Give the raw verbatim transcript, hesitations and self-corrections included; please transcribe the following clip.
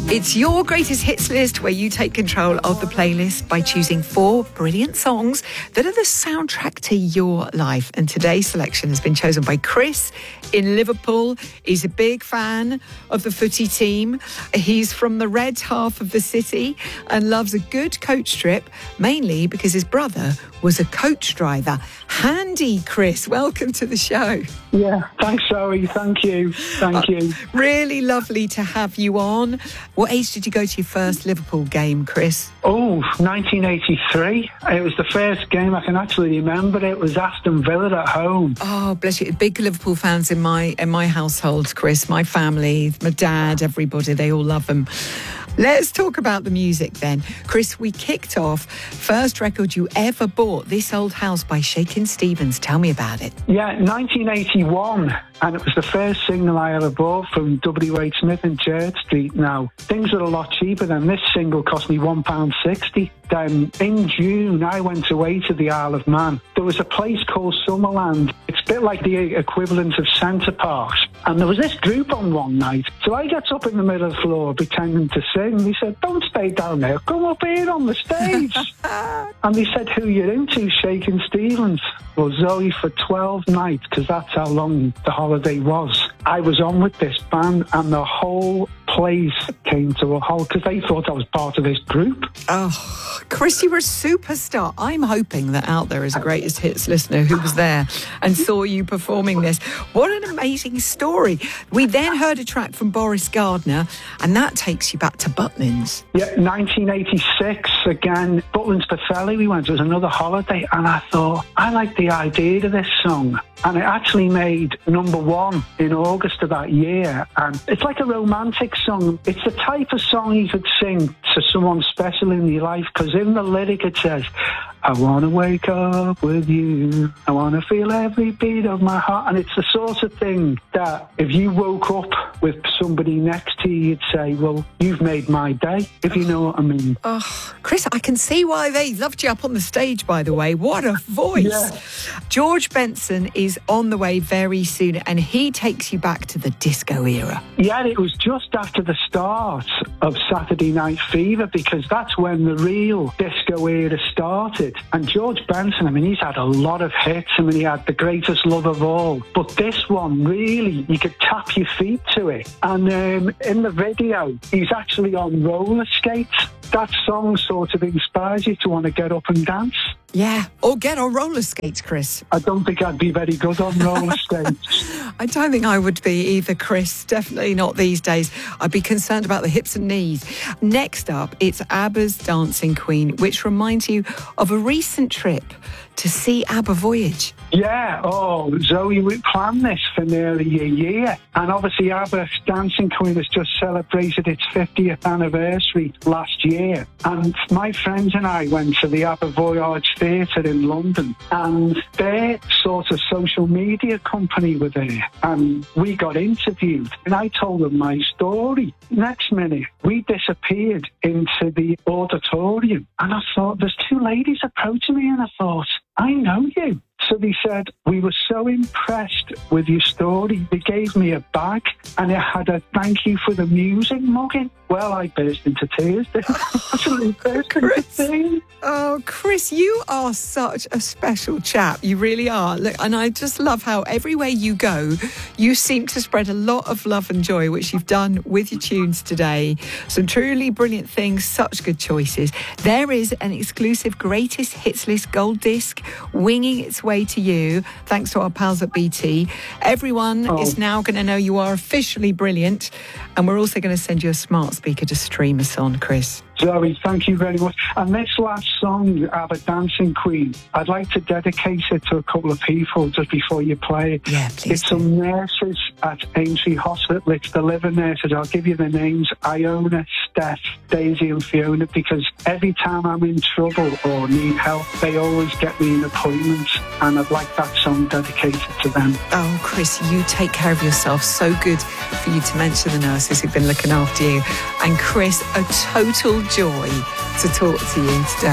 It's your greatest hits list where you take control of the playlist by choosing four brilliant songs that are the soundtrack to your life. And today's selection has been chosen by Chris in Liverpool. He's a big fan of the footy team. He's from the red half of the city and loves a good coach trip, mainly because his brother was a coach driver. Handy, Chris. Welcome to the show. Yeah, thanks, Zoe. Thank you. Thank uh, you. Really lovely to have you on. What age did you go to your first Liverpool game, Chris? Oh, nineteen eighty-three. It was the first game I can actually remember. It was Aston Villa at home. Oh, bless you. Big Liverpool fans in my in my household, Chris. My family, my dad, everybody, they all love them. Let's talk about the music then. Chris, we kicked off first record you ever bought, This Old House by Shakin' Stevens. Tell me about it. Yeah, nineteen eighty-one. And it was the first single I ever bought from W H Smith in Church Street. Now, things are a lot cheaper than this single cost me one pound sixty. Then in June, I went away to the Isle of Man. There was a place called Summerland. It's a bit like the equivalent of Centre Parks. And there was this group on one night. So I got up in the middle of the floor pretending to sing. They said, don't stay down there. Come up here on the stage. And they said, who you're into? Shakin' Stevens. Well, Zoe, for twelve nights, because that's how long the holiday was, I was on with this band and the whole place came to a halt because they thought I was part of this group. Oh, Chris, you were a superstar. I'm hoping that out there is a greatest hits listener who was there and saw you performing this. What an amazing story. We then heard a track from Boris Gardner, and that takes you back to Butlins. Yeah, nineteen eighty-six, again, Butlins Pwllheli we went. It was another holiday, and I thought, I like the idea of this song. And it actually made number one in August of that year. And it's like a romantic song. It's the type of song you could sing to someone special in your life, because in the lyric it says, I want to wake up with you. I want to feel every beat of my heart. And it's the sort of thing that if you woke up with somebody next to you, you'd say, well, you've made my day, if you know what I mean. Oh, Chris, I can see why they loved you up on the stage, by the way. What a voice. Yeah. George Benson is on the way very soon, and he takes you back to the disco era. Yeah, it was just after the start of Saturday Night Fever, because that's when the real disco era started. And George Benson, I mean, he's had a lot of hits. I mean, he had The Greatest Love of All. But this one, really, you could tap your feet to it. And um, in the video, he's actually on roller skates. That song sort of inspires you to want to get up and dance. Yeah, or get on roller skates, Chris. I don't think I'd be very good on roller skates. I don't think I would be either, Chris. Definitely not these days. I'd be concerned about the hips and knees. Next up, it's ABBA's Dancing Queen, which reminds you of a recent trip to see ABBA Voyage. Yeah, oh, Zoe, we planned this for nearly a year. And obviously ABBA's Dancing Queen has just celebrated its fiftieth anniversary last year. And my friends and I went to the ABBA Voyage Theatre in London, and their sort of social media company were there, and we got interviewed, and I told them my story. Next minute, we disappeared into the auditorium, and I thought, there's two ladies approaching me, and I thought, I know you. So they said, we were so impressed with your story. They gave me a bag and it had a thank you for the music mug in. Well, I burst into tears. Absolutely burst Chris. into tears. Oh, Chris, you are such a special chap. You really are. Look, and I just love how everywhere you go, you seem to spread a lot of love and joy, which you've done with your tunes today. Some truly brilliant things, such good choices. There is an exclusive greatest hits list gold disc winging its way to you, thanks to our pals at B T. Everyone oh. is now going to know you are officially brilliant, and we're also going to send you a smart speaker to stream us on, Chris. Zoe, thank you very much. And this last song, ABBA Dancing Queen, I'd like to dedicate it to a couple of people just before you play it. Yeah, please. It's some nurses at Aintree Hospital. It's the liver nurses. I'll give you the names: Iona, Steph, Daisy and Fiona, because every time I'm in trouble or need help, they always get me an appointment, and I'd like that song dedicated to them. Oh, Chris, you take care of yourself. So good for you to mention the nurses who've been looking after you. And Chris, a total joy to talk to you today.